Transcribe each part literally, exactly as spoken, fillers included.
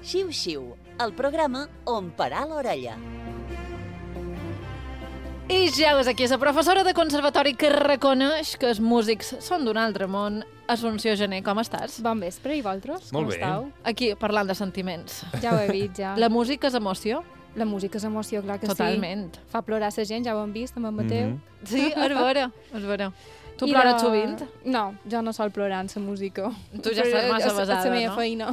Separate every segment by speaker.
Speaker 1: Xiu-xiu, el programa on parar l'orella.
Speaker 2: I ja és aquí, és la professora de conservatori que reconeix que els músics són d'un altre món. Assumpció Gené, com estàs?
Speaker 3: Bon vespre, i vosaltres?
Speaker 4: Molt
Speaker 3: com
Speaker 4: bé.
Speaker 3: estàu?
Speaker 2: Aquí, parlant de sentiments.
Speaker 3: Ja ho he vist, ja.
Speaker 2: La música és emoció?
Speaker 3: La música és emoció, clar que
Speaker 2: Totalment.
Speaker 3: sí. Fa plorar la gent, ja ho hem vist amb en Mateu.
Speaker 4: Mhm.
Speaker 2: Sí, és vera, és vera. Tu
Speaker 3: I
Speaker 2: plores
Speaker 3: de-
Speaker 2: sovint?
Speaker 3: No, jo no sol plorar en la música.
Speaker 2: Tu ja estàs massa
Speaker 3: És-
Speaker 2: basada,
Speaker 3: És la meva
Speaker 2: no?
Speaker 3: feina.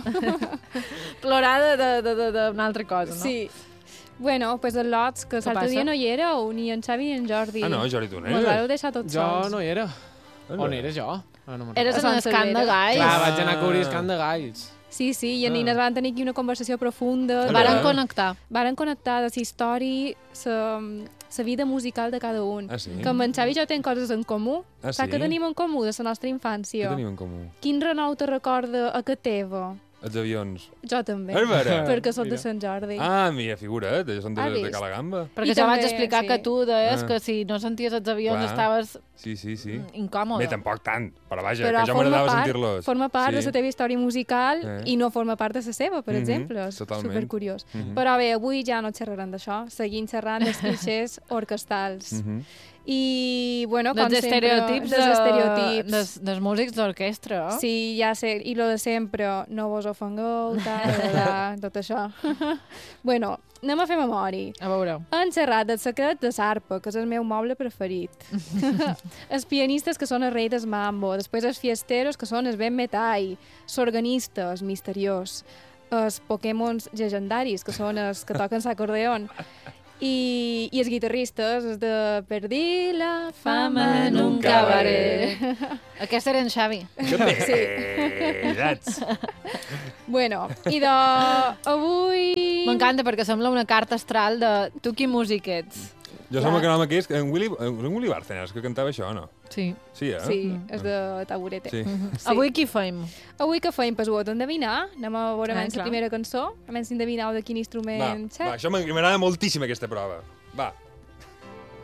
Speaker 2: Plorar d'una altra cosa, no?
Speaker 3: Sí. Bueno, pues el Lots, que l'altre
Speaker 2: passa?
Speaker 3: dia no hi éreu, ni en Xavi ni en Jordi.
Speaker 4: Ah, no, Jordi, tu no
Speaker 3: Mos
Speaker 4: eres?
Speaker 3: vareu deixar tots
Speaker 5: Jo
Speaker 3: sols.
Speaker 5: no hi era.
Speaker 4: Ah,
Speaker 5: On era jo? Ah, no me'n
Speaker 2: Eres
Speaker 3: A
Speaker 2: en
Speaker 3: Sant
Speaker 2: escant de
Speaker 3: Cervera.
Speaker 2: galls.
Speaker 5: Clar, vaig anar a cobrir escant de galls.
Speaker 3: Sí, sí, i en
Speaker 4: Ah.
Speaker 3: Inés van tenir aquí una conversació profunda.
Speaker 4: Ah,
Speaker 2: Varen
Speaker 4: eh?
Speaker 2: connectar.
Speaker 3: Varen connectar de la història, la vida musical de cada un.
Speaker 4: Ah, sí?
Speaker 3: Que amb en Xavi i jo tenim coses en comú.
Speaker 4: Ah,
Speaker 3: Saps
Speaker 4: sí?
Speaker 3: que tenim en comú de la nostra
Speaker 4: Què
Speaker 3: infància?
Speaker 4: tenim en comú?
Speaker 3: Quin renou te recorda a que teva?
Speaker 4: Els avions.
Speaker 3: Jo també.
Speaker 4: És vera?
Speaker 3: Perquè soc de
Speaker 5: Mira.
Speaker 3: Sant Jordi.
Speaker 4: Ah, mira, figura't, ells són de,
Speaker 3: Has
Speaker 4: de
Speaker 3: vist?
Speaker 4: Cala Gamba.
Speaker 2: Perquè
Speaker 3: I
Speaker 2: ja vaig
Speaker 3: també,
Speaker 2: explicar
Speaker 3: sí.
Speaker 2: que tu deies
Speaker 4: Ah.
Speaker 2: que si no senties els avions
Speaker 4: Clar.
Speaker 2: estaves
Speaker 4: Sí, sí, sí.
Speaker 2: incòmode.
Speaker 4: Bé, tampoc tant, però vaja,
Speaker 3: Però
Speaker 4: que jo
Speaker 3: forma
Speaker 4: m'agradava
Speaker 3: part,
Speaker 4: sentir-los.
Speaker 3: forma part
Speaker 4: sí.
Speaker 3: de la teva història musical
Speaker 4: Eh.
Speaker 3: i no forma part de la seva, per
Speaker 4: Mhm,
Speaker 3: exemple. És
Speaker 4: totalment.
Speaker 3: supercuriós.
Speaker 4: Mhm.
Speaker 3: Però bé, avui ja no xerrarem d'això. Seguim xerrant dels clixés orquestals.
Speaker 4: Mhm.
Speaker 3: I, bueno, com
Speaker 2: dels
Speaker 3: sempre...
Speaker 2: estereotips,
Speaker 3: dels
Speaker 2: de-
Speaker 3: estereotips.
Speaker 2: Dels, dels músics d'orquestra. eh?
Speaker 3: Sí, ja sé, i lo de sempre, no vos ofengueu, tal, tal, tal, tot això. Bueno, anem a fer memòria.
Speaker 2: A veure.
Speaker 3: Han xerrat del secret de l'arpa, que és el meu moble preferit. Els pianistes, que són el rei del mambo. Després els fiesteros, que són el ben metall. L'organista, el misteriós. Els pokémons llegendaris, que són els que toquen l'acordeon. I, I els guitarristes, els de Perdí la fama en un cabaret.
Speaker 2: Aquest era en Xavi.
Speaker 4: Que pesats!
Speaker 3: Bueno, i de... avui...
Speaker 2: M'encanta perquè sembla una carta astral de tu quin músic ets.
Speaker 4: Jo som el que nom aquí és en Willy, en Willy Bárcenas, que cantava això, no?
Speaker 2: Sí.
Speaker 4: Sí, eh?
Speaker 3: Sí, és de Taburete.
Speaker 4: Sí.
Speaker 3: Sí.
Speaker 2: Avui qui feim?
Speaker 3: Avui que feim? Pues ho heu d'endevinar. Anem a veure
Speaker 2: Ah,
Speaker 3: menys la
Speaker 2: clar.
Speaker 3: primera cançó. A menys si endevineu de quin
Speaker 4: Va,
Speaker 3: instrument
Speaker 4: va,
Speaker 3: xer.
Speaker 4: això m'agrada moltíssim, aquesta prova. Va.